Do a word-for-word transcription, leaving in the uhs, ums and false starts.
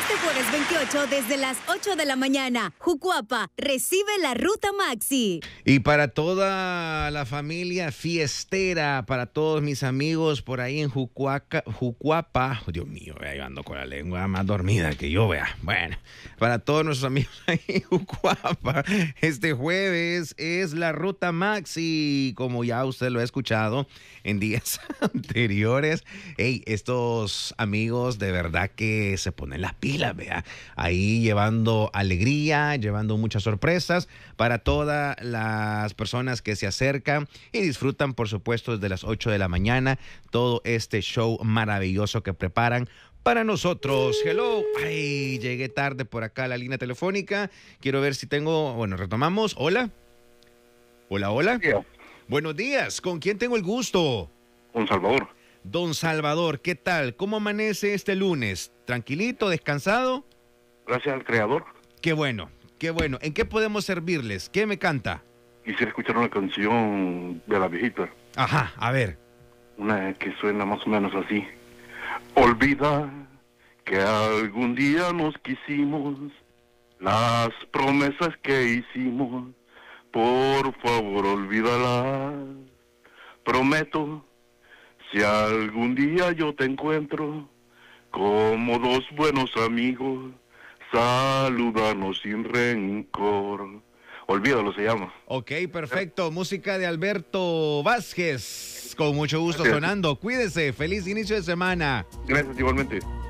Este jueves veintiocho, desde las ocho de la mañana, Jucuapa recibe la Ruta Maxi. Y para toda la familia fiestera, para todos mis amigos por ahí en Jucuaca, Jucuapa, Dios mío, vea, yo ando con la lengua más dormida que yo, vea. Bueno, para todos nuestros amigos ahí en Jucuapa, este jueves es la Ruta Maxi, como ya usted lo ha escuchado en días anteriores. Hey, estos amigos de verdad que se ponen las pilas, vea, ahí llevando alegría, llevando muchas sorpresas para todas las personas que se acercan y disfrutan, por supuesto, desde las ocho de la mañana, todo este show maravilloso que preparan para nosotros. Hello, ay, llegué tarde por acá a la línea telefónica, quiero ver si tengo, bueno, retomamos, hola, hola, hola, Yeah. buenos días, ¿con quién tengo el gusto? Con Salvador. Don Salvador, ¿qué tal? ¿Cómo amanece este lunes? ¿Tranquilito, descansado? Gracias al creador. Qué bueno, qué bueno. ¿En qué podemos servirles? ¿Qué me canta? Quisiera escuchar una canción de la viejita. Ajá, a ver. Una que suena más o menos así. Olvida que algún día nos quisimos, las promesas que hicimos, por favor olvídalas. Prometo, si algún día yo te encuentro, como dos buenos amigos, salúdanos sin rencor. Olvídalo, se llama. Ok, perfecto. Música de Alberto Vázquez. Con mucho gusto Gracias. sonando. Cuídese. Feliz inicio de semana. Gracias, igualmente.